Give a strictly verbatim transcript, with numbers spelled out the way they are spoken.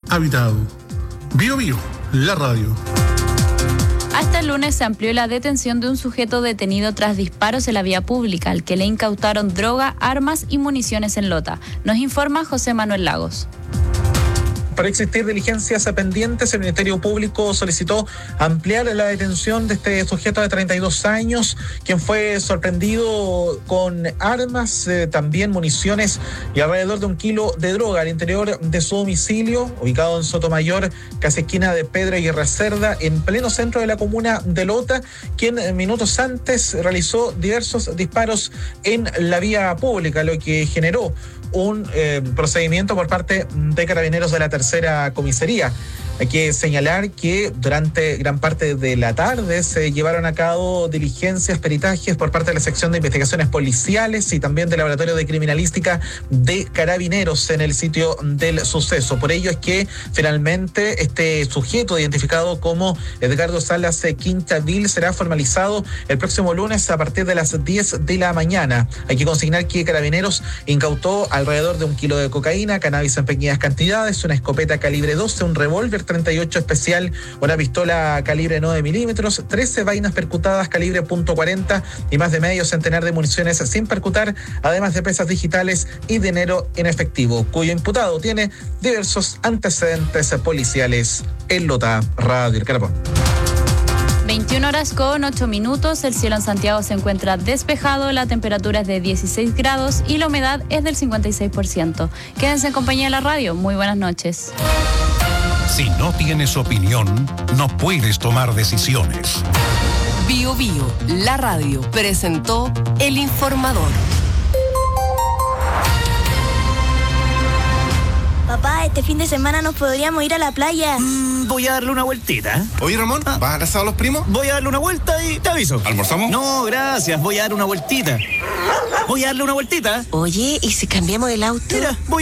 habitado. Bio Bio, la radio. Hasta el lunes se amplió la detención de un sujeto detenido tras disparos en la vía pública, al que le incautaron droga, armas y municiones en Lota. Nos informa José Manuel Lagos. Para existir diligencias pendientes, el Ministerio Público solicitó ampliar la detención de este sujeto de treinta y dos años, quien fue sorprendido con armas, eh, también municiones y alrededor de un kilo de droga al interior de su domicilio, ubicado en Sotomayor, casi esquina de Pedro y Cerda, en pleno centro de la comuna de Lota, quien minutos antes realizó diversos disparos en la vía pública, lo que generó un eh, procedimiento por parte de Carabineros de la Tercera Comisaría. Hay que señalar que durante gran parte de la tarde se llevaron a cabo diligencias, peritajes por parte de la sección de investigaciones policiales y también del laboratorio de criminalística de Carabineros en el sitio del suceso. Por ello es que finalmente este sujeto identificado como Edgardo Salas Quintavil será formalizado el próximo lunes a partir de las diez de la mañana. Hay que consignar que Carabineros incautó alrededor de un kilo de cocaína, cannabis en pequeñas cantidades, una escopeta calibre doce, un revólver treinta y ocho especial, una pistola calibre nueve milímetros, trece vainas percutadas calibre punto cuarenta y más de medio centenar de municiones sin percutar, además de pesas digitales y dinero en efectivo, cuyo imputado tiene diversos antecedentes policiales en Lota. Radio El Carapón. veintiuna horas con ocho minutos, el cielo en Santiago se encuentra despejado, la temperatura es de dieciséis grados y la humedad es del cincuenta y seis por ciento. Quédense en compañía de la radio. Muy buenas noches. Si no tienes opinión, no puedes tomar decisiones. Bio Bio, la radio, presentó El Informador. Papá, este fin de semana nos podríamos ir a la playa. Mm, voy a darle una vueltita. Oye, Ramón, ¿vas a abrazar a los primos? Voy a darle una vuelta y te aviso. ¿Almorzamos? No, gracias, voy a dar una vueltita. Voy a darle una vueltita. Oye, ¿y si cambiamos el auto? Mira, voy